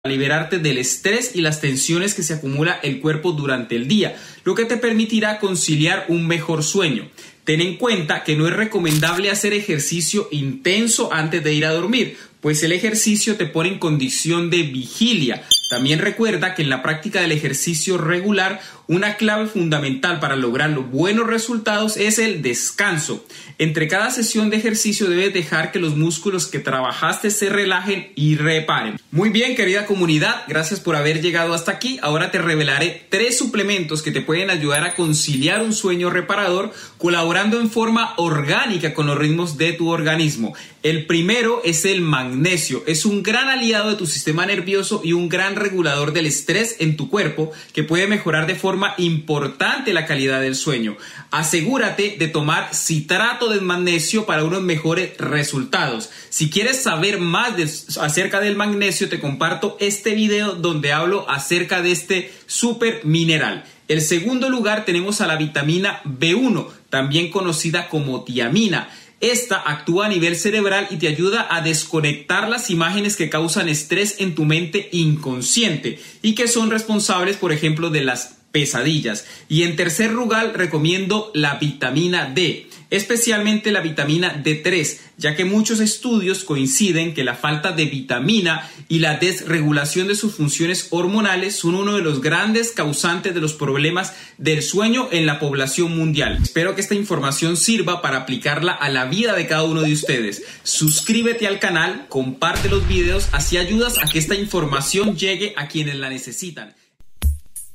liberarte del estrés y las tensiones que se acumula el cuerpo durante el día, lo que te permitirá conciliar un mejor sueño. Ten en cuenta que no es recomendable hacer ejercicio intenso antes de ir a dormir, pues el ejercicio te pone en condición de vigilia. También recuerda que en la práctica del ejercicio regular, una clave fundamental para lograr los buenos resultados es el descanso. Entre cada sesión de ejercicio debes dejar que los músculos que trabajaste se relajen y reparen. Muy bien, querida comunidad, gracias por haber llegado hasta aquí. Ahora te revelaré 3 suplementos que te pueden ayudar a conciliar un sueño reparador, colaborando en forma orgánica con los ritmos de tu organismo. El primero es el magnesio. Es un gran aliado de tu sistema nervioso y un gran regulador del estrés en tu cuerpo que puede mejorar de forma importante la calidad del sueño. Asegúrate de tomar citrato de magnesio para unos mejores resultados. Si quieres saber más acerca del magnesio, te comparto este video donde hablo acerca de este super mineral. En segundo lugar tenemos a la vitamina B1, también conocida como tiamina. Esta actúa a nivel cerebral y te ayuda a desconectar las imágenes que causan estrés en tu mente inconsciente y que son responsables, por ejemplo, de las pesadillas. Y en tercer lugar, recomiendo la vitamina D, especialmente la vitamina D3, ya que muchos estudios coinciden que la falta de vitamina y la desregulación de sus funciones hormonales son uno de los grandes causantes de los problemas del sueño en la población mundial. Espero que esta información sirva para aplicarla a la vida de cada uno de ustedes. Suscríbete al canal, comparte los videos, así ayudas a que esta información llegue a quienes la necesitan.